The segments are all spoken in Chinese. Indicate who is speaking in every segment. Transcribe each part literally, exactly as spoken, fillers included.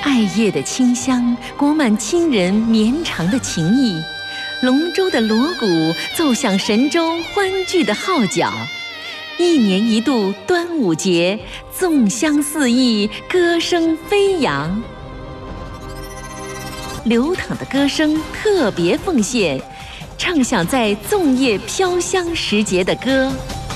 Speaker 1: 艾叶的清香裹满亲人绵长的情谊，龙舟的锣鼓奏响神州欢聚的号角。一年一度端午节，粽香四溢，歌声飞扬。流淌的歌声特别奉献，唱响在粽叶飘香时节的歌。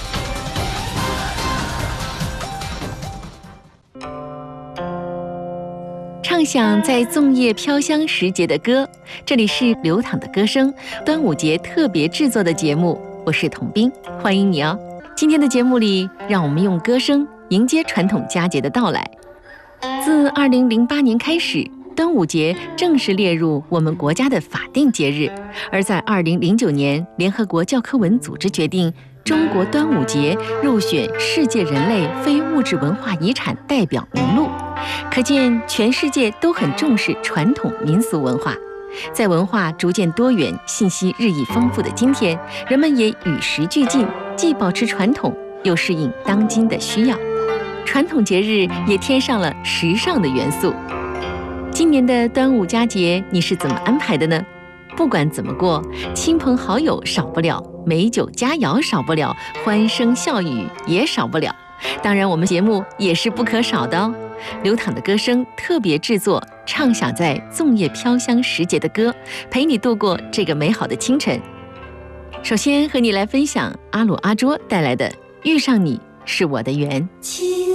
Speaker 1: 唱响在粽叶飘香时节的歌，这里是流淌的歌声，端午节特别制作的节目，我是童冰，欢迎你哦。今天的节目里，让我们用歌声迎接传统佳节的到来。自二零零八年开始，端午节正式列入我们国家的法定节日，而在二零零九年，联合国教科文组织决定中国端午节入选世界人类非物质文化遗产代表名录。可见全世界都很重视传统民俗文化。在文化逐渐多元、信息日益丰富的今天，人们也与时俱进，既保持传统，又适应当今的需要。传统节日也添上了时尚的元素。今年的端午佳节，你是怎么安排的呢？不管怎么过，亲朋好友少不了，美酒佳肴少不了，欢声笑语也少不了。当然，我们节目也是不可少的哦。流淌的歌声特别制作，唱响在粽叶飘香时节的歌，陪你度过这个美好的清晨。首先和你来分享阿鲁阿卓带来的《遇上你是我的缘》。